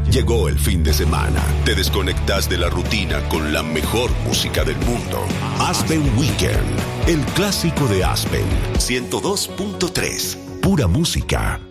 Llegó el fin de semana. Te desconectas de la rutina con la mejor música del mundo. Aspen Weekend, el clásico de Aspen. 102.3. Pura música.